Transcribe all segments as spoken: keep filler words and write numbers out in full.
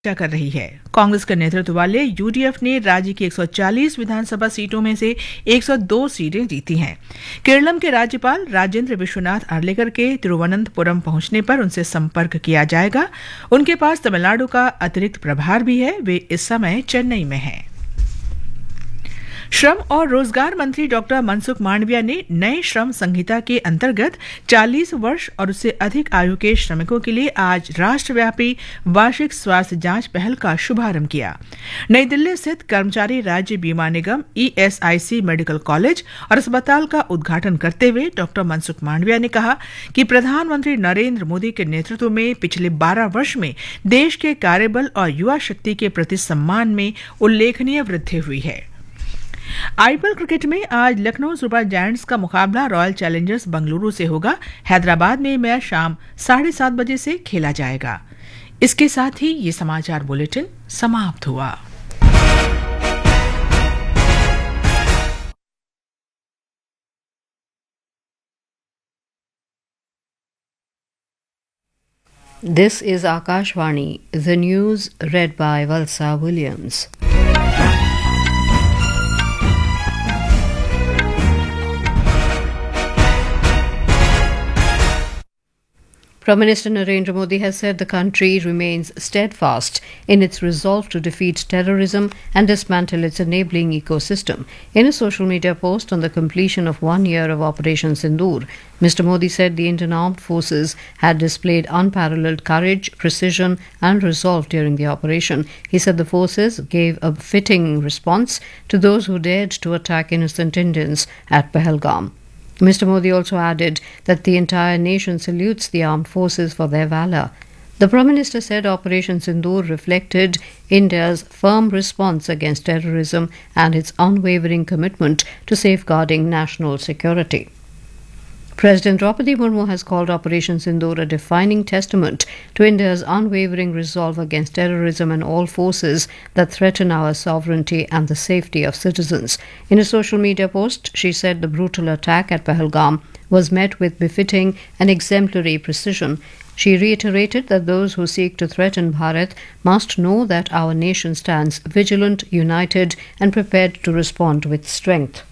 चर्चा कर रही है। कांग्रेस के नेतृत्व वाले यूडीएफ ने राज्य की एक सौ चालीस विधानसभा सीटों में से एक सौ दो सीटें जीती हैं। केरलम के राज्यपाल राजेंद्र विश्वनाथ आर्लेकर के तिरुवनंतपुरम पहुंचने पर उनसे संपर्क किया जाएगा। उनके पास तमिलनाडु का अतिरिक्त प्रभार भी है। वे इस समय चेन्नई में हैं। श्रम और रोजगार मंत्री डॉक्टर मनसुख मांडविया ने नए श्रम संहिता के अंतर्गत चालीस वर्ष और उससे अधिक आयु के श्रमिकों के लिए आज राष्ट्रव्यापी वार्षिक स्वास्थ्य जांच पहल का शुभारंभ किया। नई दिल्ली स्थित कर्मचारी राज्य बीमा निगम ईएसआईसी मेडिकल कॉलेज और अस्पताल का उद्घाटन करते हुए डॉक्टर मनसुख मांडविया ने कहा कि प्रधानमंत्री नरेंद्र मोदी के नेतृत्व में पिछले बारह वर्ष में देश के कार्यबल और युवा शक्ति के प्रति सम्मान में उल्लेखनीय वृद्धि हुई है। आईपीएल क्रिकेट में आज लखनऊ सुपर जायंट्स का मुकाबला रॉयल चैलेंजर्स बेंगलुरु से होगा। हैदराबाद में मैच शाम साढ़े सात बजे से खेला जाएगा। इसके साथ ही ये समाचार बुलेटिन समाप्त हुआ। This is Akashvani, the news read by Valsa Williams. Prime Minister Narendra Modi has said the country remains steadfast in its resolve to defeat terrorism and dismantle its enabling ecosystem. In a social media post on the completion of one year of Operation Sindoor, Mister Modi said the Indian Armed Forces had displayed unparalleled courage, precision and resolve during the operation. He said the forces gave a fitting response to those who dared to attack innocent Indians at Pahalgam. Mister Modi also added that the entire nation salutes the armed forces for their valour. The Prime Minister said Operation Sindoor reflected India's firm response against terrorism and its unwavering commitment to safeguarding national security. President Draupadi Murmu has called Operation Sindoor a defining testament to India's unwavering resolve against terrorism and all forces that threaten our sovereignty and the safety of citizens. In a social media post, she said the brutal attack at Pahalgam was met with befitting and exemplary precision. She reiterated that those who seek to threaten Bharat must know that our nation stands vigilant, united and prepared to respond with strength.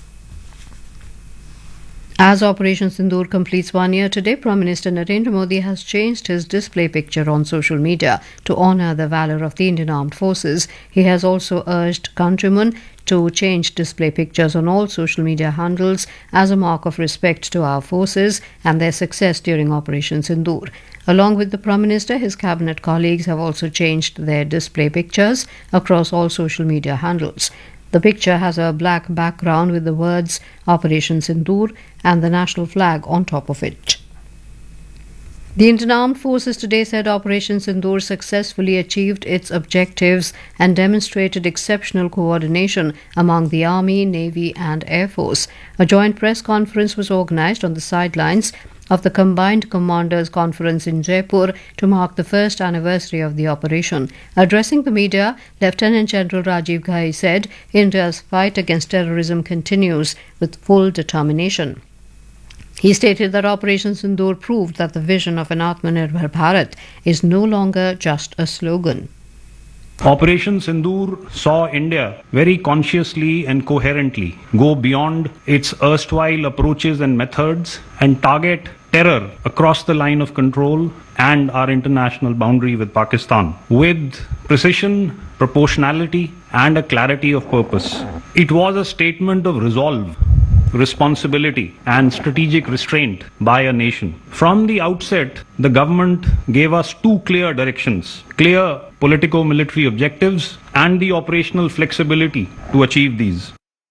As Operation Sindoor completes one year today, Prime Minister Narendra Modi has changed his display picture on social media to honour the valour of the Indian Armed Forces. He has also urged countrymen to change display pictures on all social media handles as a mark of respect to our forces and their success during Operation Sindoor. Along with the Prime Minister, his cabinet colleagues have also changed their display pictures across all social media handles. The picture has a black background with the words Operation Sindoor and the national flag on top of it. The Indian Armed Forces today said Operation Sindoor successfully achieved its objectives and demonstrated exceptional coordination among the Army, Navy and Air Force. A joint press conference was organised on the sidelines of the Combined Commanders Conference in Jaipur to mark the first anniversary of the operation. Addressing the media, Lieutenant General Rajiv Ghai said India's fight against terrorism continues with full determination. He stated that Operation Sindoor proved that the vision of an Atmanirbhar Bharat is no longer just a slogan. Operation Sindoor saw India very consciously and coherently go beyond its erstwhile approaches and methods and target terror across the line of control and our international boundary with Pakistan with precision, proportionality and a clarity of purpose. It was a statement of resolve, responsibility and strategic restraint by a nation. From the outset, the government gave us two clear directions, clear politico-military objectives and the operational flexibility to achieve these.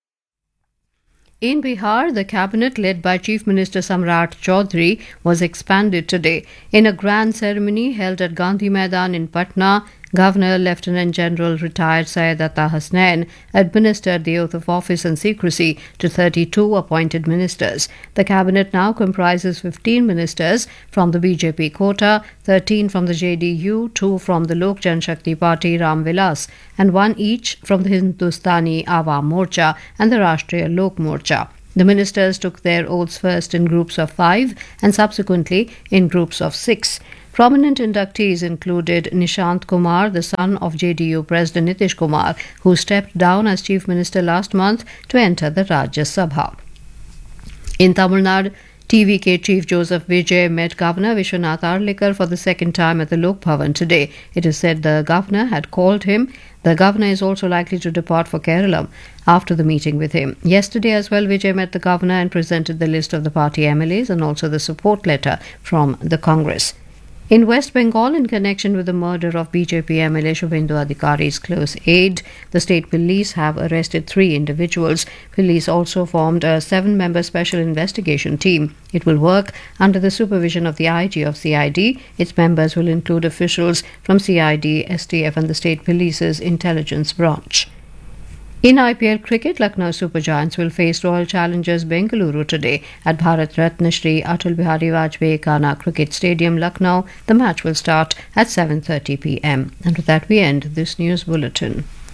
In Bihar, the cabinet led by Chief Minister Samrat Chaudhary was expanded today. In a grand ceremony held at Gandhi Maidan in Patna, Governor Lieutenant General retired Syed Atta Hasnain administered the oath of office and secrecy to thirty-two appointed ministers. The cabinet now comprises fifteen ministers from the B J P quota, thirteen from the J D U, two from the Lok Janshakti Party Ram Vilas, and one each from the Hindustani Awam Morcha and the Rashtriya Lok Morcha. The ministers took their oaths first in groups of five and subsequently in groups of six. Prominent inductees included Nishant Kumar, the son of J D U President Nitish Kumar, who stepped down as Chief Minister last month to enter the Rajya Sabha. In Tamil Nadu, T V K Chief Joseph Vijay met Governor Vishwanath Arlikar for the second time at the Lok Bhavan today. It is said the governor had called him. The governor is also likely to depart for Kerala after the meeting with him. Yesterday as well, Vijay met the governor and presented the list of the party M L As and also the support letter from the Congress. In West Bengal, in connection with the murder of B J P M L A Shubhendu Adhikari's close aide, the state police have arrested three individuals. Police also formed a seven-member special investigation team. It will work under the supervision of the I G of C I D. Its members will include officials from C I D, S T F and the state police's intelligence branch. In I P L cricket, Lucknow Super Giants will face Royal Challengers Bengaluru today at Bharat Ratna Shri Atal Bihari Vajpayee Kana Cricket Stadium, Lucknow. The match will start at seven thirty p m. And with that, we end this news bulletin.